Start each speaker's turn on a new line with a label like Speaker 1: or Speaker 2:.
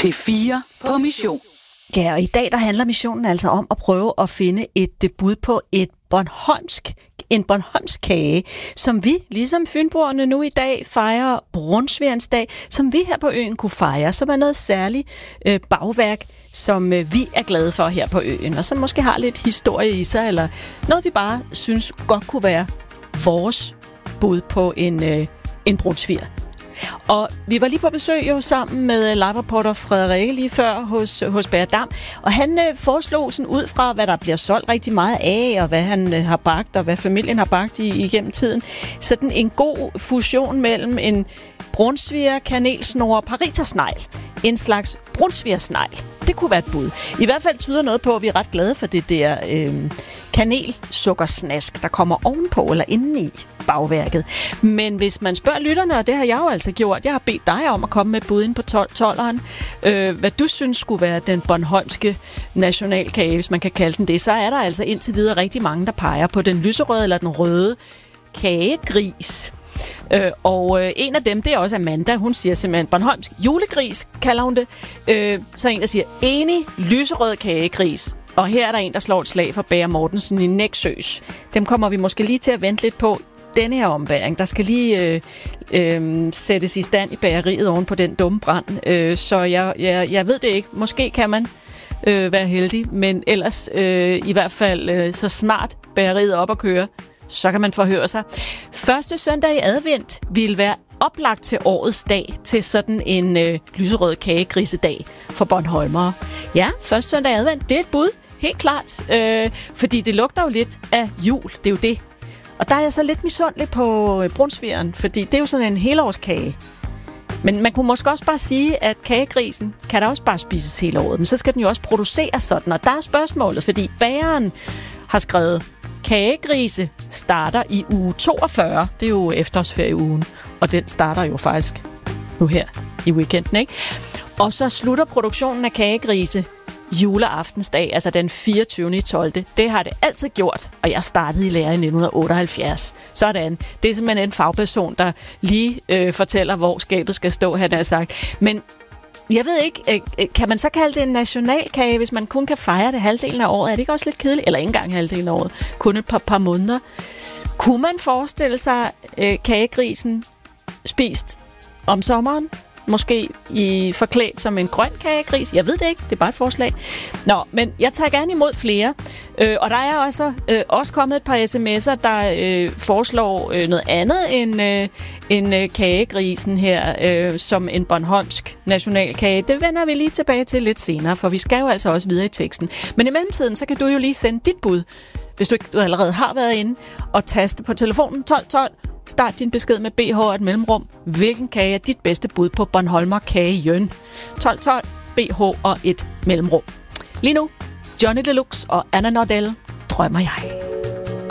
Speaker 1: P4 på mission.
Speaker 2: Ja, og i dag der handler missionen altså om at prøve at finde et bud på en bornholmsk kage, som vi, ligesom fynboerne nu i dag, fejrer Brunsvigernsdag, som vi her på øen kunne fejre, som er noget særligt bagværk, som vi er glade for her på øen, og som måske har lidt historie i sig, eller noget vi bare synes godt kunne være vores bud på en brunsviger. Og vi var lige på besøg jo sammen med live-reporter Frederikke lige før hos Bære Dam, og han foreslog sådan ud fra, hvad der bliver solgt rigtig meget af, og hvad han har bagt, og hvad familien har bagt igennem tiden. Sådan en god fusion mellem en brunsviger, kanelsnore, parisersnegl. En slags brunsvigersnegl. Det kunne være et bud. I hvert fald tyder noget på, at vi er ret glade for det der kanelsukkersnask, der kommer ovenpå eller indeni bagværket. Men hvis man spørger lytterne, og det har jeg jo altså gjort, jeg har bedt dig om at komme med et bud ind på 12'eren, hvad du synes skulle være den bornholmske nationalkage, hvis man kan kalde den det, så er der altså indtil videre rigtig mange, der peger på den lyserøde eller den røde kagegris. Og en af dem, det er også Amanda. Hun siger simpelthen bornholmsk julegris, kalder hun det. Så en, der siger enig lyserød kagegris. Og her er der en, der slår et slag for Bager Mortensen i Nexøs. Dem kommer vi måske lige til at vente lidt på. Denne her ombæring, der skal lige sættes i stand i bageriet oven på den dumme brand. Så jeg ved det ikke. Måske kan man være heldig, men ellers i hvert fald så snart bageriet op at køre, så kan man forhøre sig. Første søndag i advent vil være oplagt til årets dag, til sådan en lyserød kagegrisedag for bornholmere. Ja, første søndag i advent, det er et bud, helt klart. Fordi det lugter jo lidt af jul, det er jo det. Og der er jeg så lidt misundelig på brunsvigeren, fordi det er jo sådan en helårskage. Men man kunne måske også bare sige, at kagegrisen kan da også bare spises hele året, men så skal den jo også produceres sådan. Og der er spørgsmålet, fordi bageren har skrevet, kagegrise starter i uge 42. Det er jo efterårsferieugen, og den starter jo faktisk nu her i weekenden, ikke? Og så slutter produktionen af kagegrise juleaftensdag, altså den 24.12. Det har det altid gjort, og jeg startede i lære i 1978. Sådan. Det er simpelthen en fagperson, der lige fortæller, hvor skabet skal stå, han har sagt. Men jeg ved ikke, kan man så kalde det en nationalkage, hvis man kun kan fejre det halvdelen af året? Er det ikke også lidt kedeligt? Eller ikke engang halvdelen af året, kun et par måneder. Kunne man forestille sig kagegrisen spist om sommeren? Måske forklædt som en grøn kagegris. Jeg ved det ikke, det er bare et forslag. Nå, men jeg tager gerne imod flere. Og der er også kommet et par sms'er, der foreslår noget andet end kagegrisen her, som en bornholmsk nationalkage. Det vender vi lige tilbage til lidt senere, for vi skal jo altså også videre i teksten. Men i mellemtiden, så kan du jo lige sende dit bud, hvis du allerede har været inde, og taste på telefonen 1212. Start din besked med BH og et mellemrum. Hvilken kage er dit bedste bud på Bornholmer kagen? 1212, BH og et mellemrum. Lige nu, Johnny Deluxe og Anna Nordell, Drømmer jeg.